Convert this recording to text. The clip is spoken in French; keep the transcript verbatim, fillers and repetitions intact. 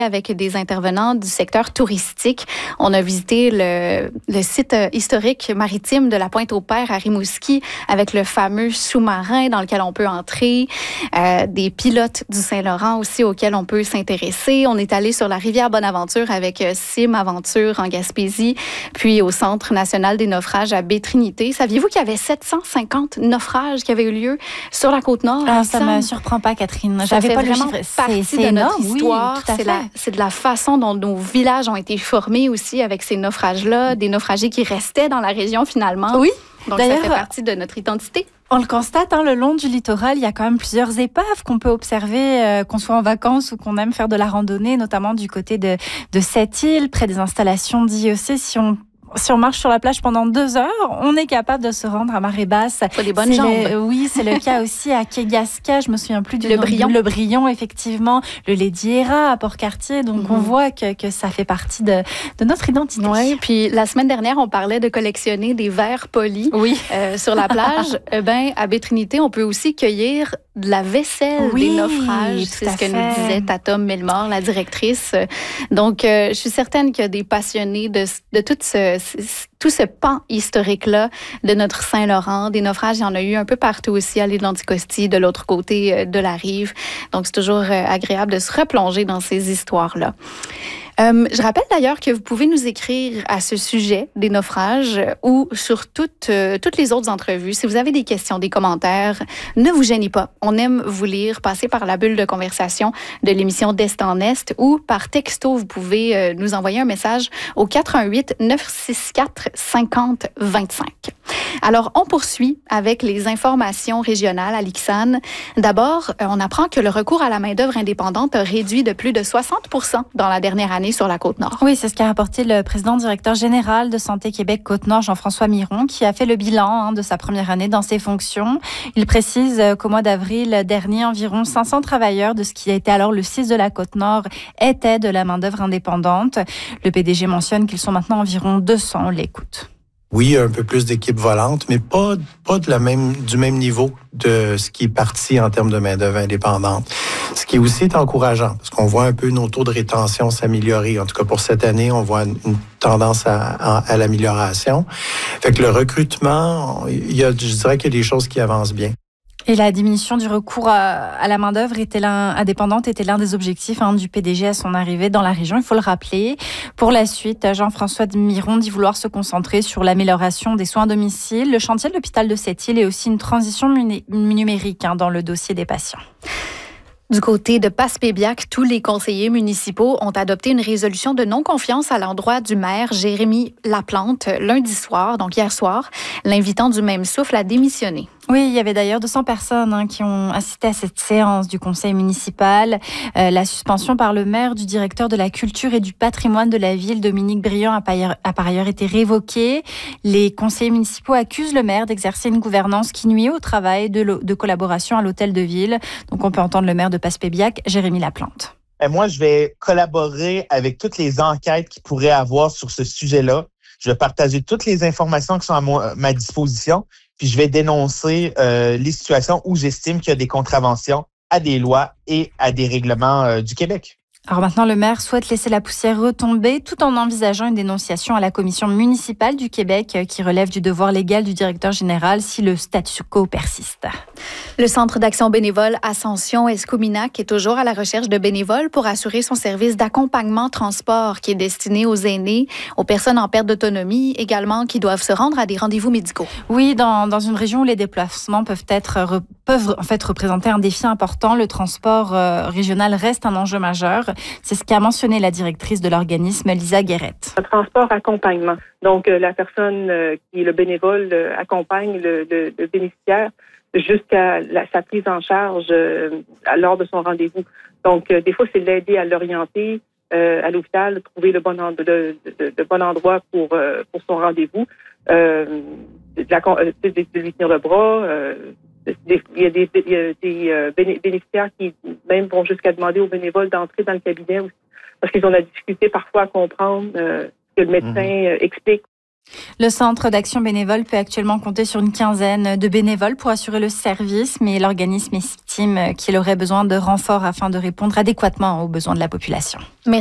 avec des intervenants du secteur touristique. On a visité le, le site historique maritime de la Pointe-au-Père à Rimouski avec le fameux sous-marin dans lequel on peut entrer, euh, des pilotes du Saint-Laurent aussi auxquels on peut s'intéresser. On est allé sur la rivière Bonaventure avec Sim Aventure en Gaspésie, puis au Centre national des naufrages à Baie-Trinité. Saviez-vous qu'il y avait sept cent cinquante naufrages qui avaient eu lieu sur la Côte-Nord? Ah, ça ne me surprend pas, Catherine. Ça J'avais fait pas le vraiment chiffre. partie c'est, de c'est notre énorme, histoire. Oui, tout à c'est, fait. la, c'est de la façon dont nos villages ont été formés aussi avec ces naufrages-là, des naufragés qui restaient dans la région finalement. Oui. Donc D'ailleurs, ça fait partie de notre identité. On le constate, hein, le long du littoral, il y a quand même plusieurs épaves qu'on peut observer, euh, qu'on soit en vacances ou qu'on aime faire de la randonnée, notamment du côté de, de cette île, près des installations d'I E C. Si on Si on marche sur la plage pendant deux heures, on est capable de se rendre à marée basse. Faut des bonnes c'est jambes. Le, oui, c'est le cas aussi à Kegaska. Je me souviens plus du le nom. Brion. Le Brion, effectivement. Le Lady Hera à Port-Cartier. Donc, mm-hmm. on voit que, que ça fait partie de, de notre identité. Oui, puis la semaine dernière, on parlait de collectionner des verres polis oui. euh, sur la plage. eh ben, à Baie-Trinité, on peut aussi cueillir de la vaisselle oui, des naufrages. C'est ce que fait. nous disait Tatom Melmore, la directrice. Donc, euh, je suis certaine qu'il y a des passionnés de, de tout ce, tout ce pan historique-là de notre Saint-Laurent. Des naufrages, il y en a eu un peu partout aussi, à l'île d'Anticosti, de l'autre côté de la rive. Donc, c'est toujours agréable de se replonger dans ces histoires-là. Euh, je rappelle d'ailleurs que vous pouvez nous écrire à ce sujet des naufrages ou sur toutes, euh, toutes les autres entrevues. Si vous avez des questions, des commentaires, ne vous gênez pas. On aime vous lire. Passez par la bulle de conversation de l'émission d'Est en Est ou par texto, vous pouvez euh, nous envoyer un message au quatre un huit neuf six quatre cinq zéro deux cinq. Alors, on poursuit avec les informations régionales à l'I C S A N. D'abord, on apprend que le recours à la main-d'œuvre indépendante a réduit de plus de soixante pour cent dans la dernière année sur la Côte-Nord. Oui, c'est ce qu'a rapporté le président directeur général de Santé Québec Côte-Nord, Jean-François Miron, qui a fait le bilan hein, de sa première année dans ses fonctions. Il précise qu'au mois d'avril dernier, environ cinq cents travailleurs de ce qui était alors le C I S de la Côte-Nord étaient de la main-d'œuvre indépendante. Le P D G mentionne qu'ils sont maintenant environ deux cents. On l'écoute. Oui, un peu plus d'équipes volantes, mais pas, pas de la même, du même niveau de ce qui est parti en termes de main-d'œuvre indépendante. Ce qui aussi est encourageant, parce qu'on voit un peu nos taux de rétention s'améliorer. En tout cas, pour cette année, on voit une tendance à, à, à l'amélioration. Fait que le recrutement, il y a, je dirais qu'il y a des choses qui avancent bien. Et la diminution du recours à, à la main-d'œuvre était l'un, indépendante était l'un des objectifs hein, du P D G à son arrivée dans la région, il faut le rappeler. Pour la suite, Jean-François Miron dit vouloir se concentrer sur l'amélioration des soins à domicile, le chantier de l'hôpital de Sept-Îles et aussi une transition muni- numérique hein, dans le dossier des patients. Du côté de Passepébiac, tous les conseillers municipaux ont adopté une résolution de non-confiance à l'endroit du maire Jérémy Laplante lundi soir, donc hier soir, l'invitant du même souffle à démissionner. Oui, il y avait d'ailleurs deux cents personnes hein, qui ont assisté à cette séance du conseil municipal. Euh, la suspension par le maire du directeur de la culture et du patrimoine de la ville, Dominique Briand, a par ailleurs, a par ailleurs été révoquée. Les conseillers municipaux accusent le maire d'exercer une gouvernance qui nuit au travail de, de collaboration à l'hôtel de ville. Donc on peut entendre le maire de Passepébiac, Jérémy Laplante. Et moi, je vais collaborer avec toutes les enquêtes qu'il pourrait avoir sur ce sujet-là. Je vais partager toutes les informations qui sont à mo- ma disposition. Puis je vais dénoncer euh, les situations où j'estime qu'il y a des contraventions à des lois et à des règlements euh, du Québec. Alors maintenant, le maire souhaite laisser la poussière retomber tout en envisageant une dénonciation à la commission municipale du Québec qui relève du devoir légal du directeur général si le statu quo persiste. Le Centre d'action bénévole Ascension Escominac est toujours à la recherche de bénévoles pour assurer son service d'accompagnement transport qui est destiné aux aînés, aux personnes en perte d'autonomie, également qui doivent se rendre à des rendez-vous médicaux. Oui, dans, dans une région où les déplacements peuvent, être, peuvent en fait représenter un défi important, le transport euh, régional reste un enjeu majeur. C'est ce qu'a mentionné la directrice de l'organisme, Lisa Guérette. Un transport accompagnement. Donc, euh, la personne euh, qui est le bénévole euh, accompagne le, le, le bénéficiaire jusqu'à la, sa prise en charge euh, lors de son rendez-vous. Donc, euh, des fois, c'est l'aider à l'orienter euh, à l'hôpital, trouver le bon, en, de, de, de, de bon endroit pour, euh, pour son rendez-vous, euh, de, la, de, de lui tenir le bras. Euh, Des, il y a des, il y a des euh, bénéficiaires qui même vont jusqu'à demander aux bénévoles d'entrer dans le cabinet aussi, parce qu'ils ont la difficulté parfois à comprendre euh, ce que le médecin euh, explique. Le Centre d'action bénévole peut actuellement compter sur une quinzaine de bénévoles pour assurer le service, mais l'organisme estime qu'il aurait besoin de renforts afin de répondre adéquatement aux besoins de la population.